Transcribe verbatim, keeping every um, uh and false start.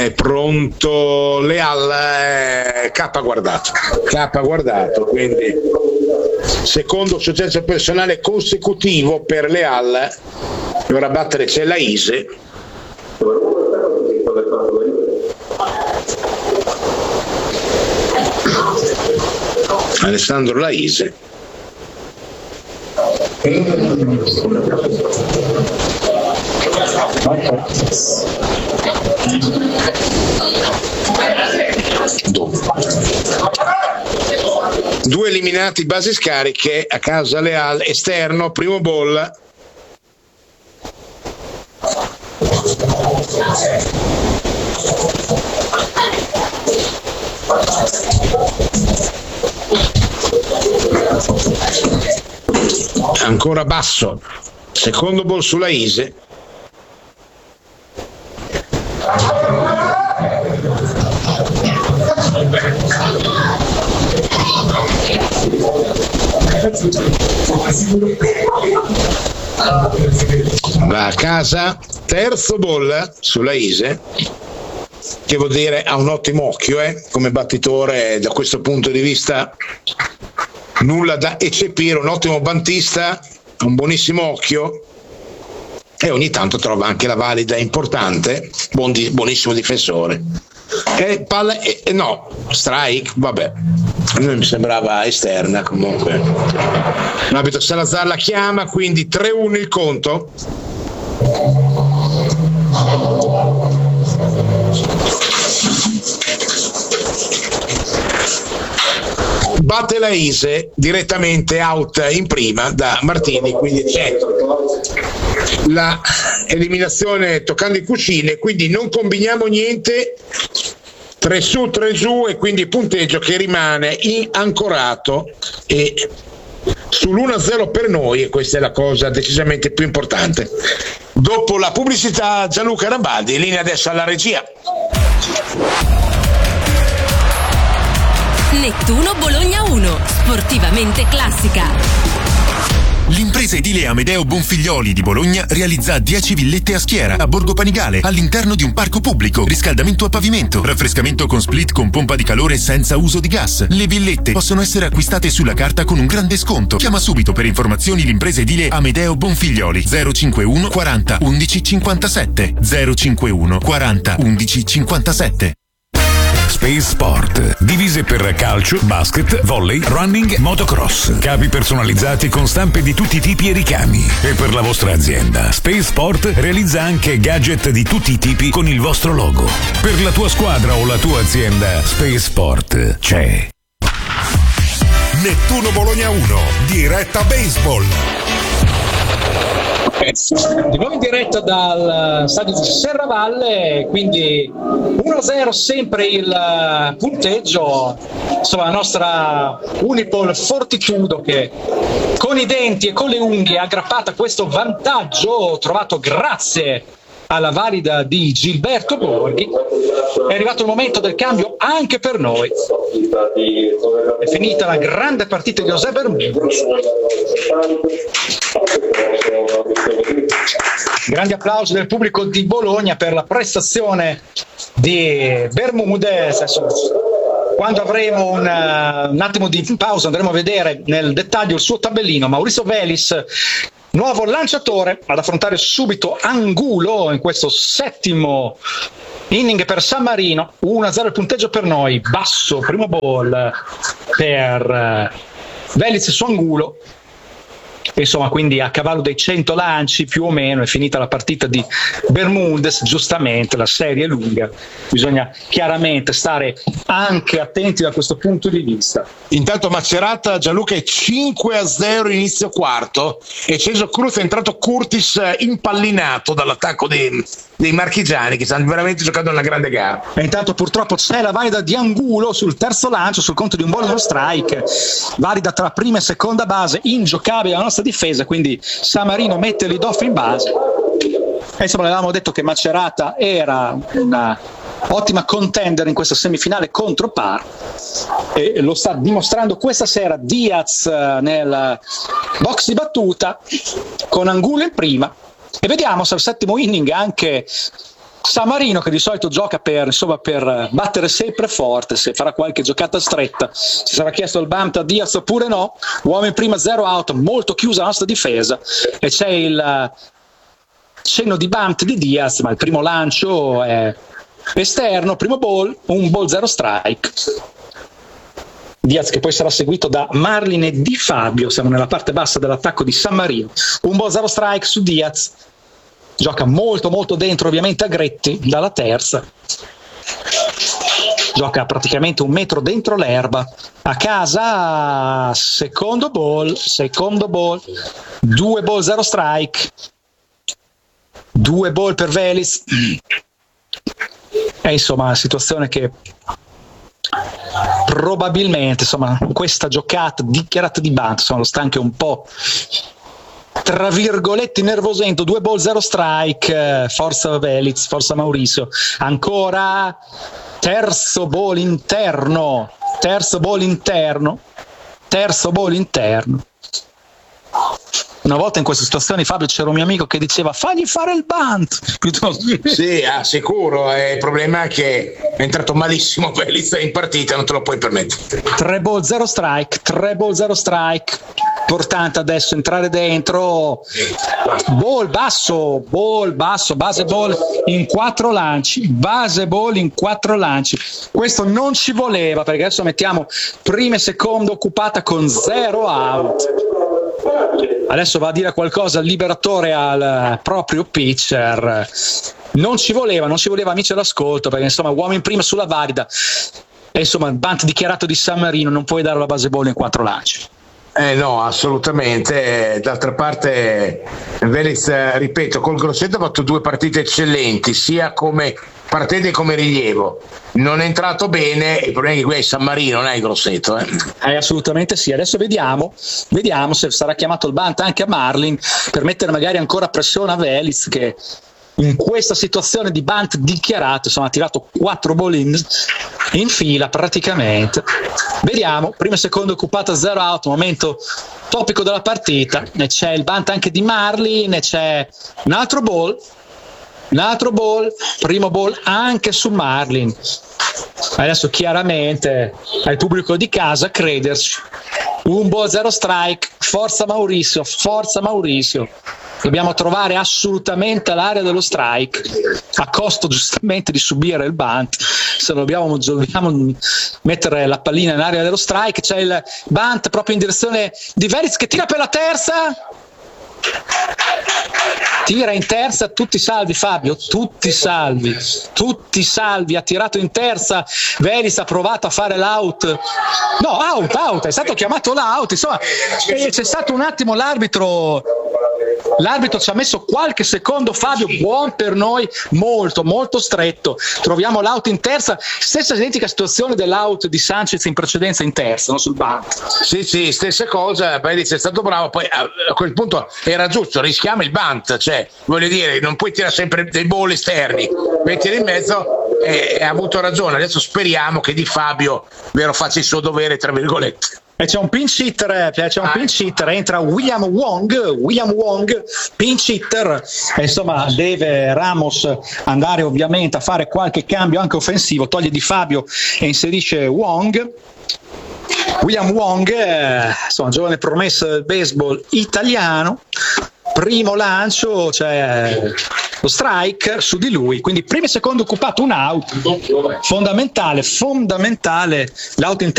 è pronto Leal, eh, K guardato, K guardato, quindi secondo successo personale consecutivo per Leal, che ora a battere c'è la Ise. Alessandro Laise. Due eliminati basi scariche a casa Leal, esterno, primo ball. Ancora basso, secondo ball sulla Ise. Va a casa, terzo ball sulla Ise, che vuol dire ha un ottimo occhio eh, come battitore, da questo punto di vista nulla da eccepire, un ottimo bantista, un buonissimo occhio e ogni tanto trova anche la valida importante, buon di, buonissimo difensore. E palla, e, e no, strike, vabbè, a me mi sembrava esterna comunque. L'arbitro Salazar la chiama, quindi tre uno il conto. Batte la Ise direttamente out in prima da Martini, quindi c'è la eliminazione toccando i cuscini, quindi non combiniamo niente, tre su tre giù, e quindi punteggio che rimane ancorato e sull'uno a zero per noi, e questa è la cosa decisamente più importante. Dopo la pubblicità Gianluca Rambaldi, linea adesso alla regia. Nettuno Bologna uno, sportivamente classica. L'impresa edile Amedeo Bonfiglioli di Bologna realizza dieci villette a schiera a Borgo Panigale all'interno di un parco pubblico, riscaldamento a pavimento, raffrescamento con split con pompa di calore senza uso di gas. Le villette possono essere acquistate sulla carta con un grande sconto. Chiama subito per informazioni l'impresa edile Amedeo Bonfiglioli zero cinquantuno quaranta undici cinquantasette zero cinquantuno quaranta undici cinquantasette. Space Sport. Divise per calcio, basket, volley, running, motocross. Capi personalizzati con stampe di tutti i tipi e ricami. E per la vostra azienda, Space Sport realizza anche gadget di tutti i tipi con il vostro logo. Per la tua squadra o la tua azienda, Space Sport c'è. Nettuno Bologna uno, diretta baseball. Di nuovo in diretta dal stadio di Serravalle, quindi uno a zero sempre il punteggio. Insomma, la nostra Unipol Fortitudo che con i denti e con le unghie ha aggrappato a questo vantaggio trovato grazie alla valida di Gilberto Borghi. È arrivato il momento del cambio anche per noi. È finita la grande partita di José Bermúdez. Grandi applausi del pubblico di Bologna per la prestazione di Bermúdez. Quando avremo un, uh, un attimo di pausa andremo a vedere nel dettaglio il suo tabellino. Maurizio Velis, nuovo lanciatore, ad affrontare subito Angulo in questo settimo inning per San Marino. uno a zero il punteggio per noi, basso primo ball per uh, Velis su Angulo. Insomma, quindi a cavallo dei cento lanci più o meno è finita la partita di Bermúdez. Giustamente la serie è lunga, bisogna chiaramente stare anche attenti da questo punto di vista. Intanto Macerata, Gianluca, è cinque a zero inizio quarto, e Ceso Cruz è entrato Curtis impallinato dall'attacco dei, dei marchigiani, che stanno veramente giocando una grande gara. E intanto purtroppo c'è la valida di Angulo sul terzo lancio sul conto di un buon strike, valida tra prima e seconda base, ingiocabile la nostra difesa, quindi San Marino mette l'Idoff in base. E insomma, avevamo detto che Macerata era una ottima contender in questa semifinale contro Par, e lo sta dimostrando questa sera Diaz nel box di battuta con Angulo in prima. E vediamo se al settimo inning anche San Marino, che di solito gioca per, insomma, per battere sempre forte, se farà qualche giocata stretta, si sarà chiesto il bunt a Diaz oppure no. Uomo in prima, zero out, molto chiusa la nostra difesa, e c'è il cenno di bunt di Diaz, ma il primo lancio è esterno, primo ball, un ball, zero strike. Diaz che poi sarà seguito da Marlin e Di Fabio, siamo nella parte bassa dell'attacco di San Marino. Un ball, zero strike su Diaz, gioca molto molto dentro ovviamente a Gretti dalla terza, gioca praticamente un metro dentro l'erba. A casa, secondo ball, secondo ball, due ball, zero strike, due ball per Velis. È insomma una situazione che probabilmente, insomma, questa giocata dichiarata di bunt, insomma, lo sta anche un po' tra virgolette nervosendo. Due ball, zero strike, forza Velez, forza Mauricio. Ancora terzo ball interno, terzo ball interno, terzo ball interno. Una volta in queste situazioni, Fabio, c'era un mio amico che diceva fagli fare il bunt. Sì, ah, sicuro. Il problema è che è entrato malissimo Velez in partita, non te lo puoi permettere. Tre ball, zero strike, tre ball, zero strike. Importante adesso entrare dentro. Ball basso, ball basso, base ball in quattro lanci, base ball in quattro lanci. Questo non ci voleva, perché adesso mettiamo prima e seconda occupata con zero out. Adesso va a dire qualcosa il liberatore al proprio pitcher. Non ci voleva, non ci voleva, amici all'ascolto, perché insomma uomo in prima sulla valida, e insomma il bunt dichiarato di San Marino, non puoi dare la base ball in quattro lanci. Eh no, assolutamente. D'altra parte Velez, ripeto, col Grosseto ha fatto due partite eccellenti, sia come partite come rilievo. Non è entrato bene, il problema è che qui è San Marino, non è il Grosseto. Eh. Eh, assolutamente sì. Adesso vediamo, vediamo se sarà chiamato il bunt anche a Marlin, per mettere magari ancora pressione a Velez, che in questa situazione di bunt dichiarato, insomma, ha tirato quattro ball in, in fila praticamente. Vediamo, prima e seconda occupata, zero out, momento topico della partita, e c'è il bunt anche di Marlin, e c'è un altro ball, un altro ball, primo ball anche su Marlin. Adesso chiaramente al pubblico di casa crederci. Un ball, zero strike, forza Mauricio, forza Mauricio. Dobbiamo trovare assolutamente l'area dello strike, a costo giustamente di subire il bunt. Se dobbiamo, dobbiamo mettere la pallina in area dello strike, c'è il bunt proprio in direzione di Velez che tira per la terza. Tira in terza, tutti salvi Fabio, tutti salvi, tutti salvi, ha tirato in terza. Velez ha provato a fare l'out, no, out, out, è stato chiamato l'out, insomma, c'è stato un attimo l'arbitro. L'arbitro ci ha messo qualche secondo, Fabio, buon per noi, molto molto stretto. Troviamo l'out in terza, stessa identica situazione dell'out di Sanchez in precedenza in terza, no, sul banco. Sì, sì, stessa cosa. Velez è stato bravo, poi a quel punto era giusto, rischiamo il bunt, cioè voglio dire, non puoi tirare sempre dei ball esterni, mettili in mezzo, e ha avuto ragione. Adesso speriamo che Di Fabio vero faccia il suo dovere, tra virgolette. E c'è un pinch hitter, c'è un pinch hitter, entra William Wong, William Wong, pinch hitter, e insomma deve Ramos andare ovviamente a fare qualche cambio anche offensivo, toglie Di Fabio e inserisce Wong. William Wong, eh, insomma, giovane promessa del baseball italiano. Primo lancio, c'è lo strike su di lui, quindi primo e secondo occupato, un out, fondamentale, fondamentale l'out in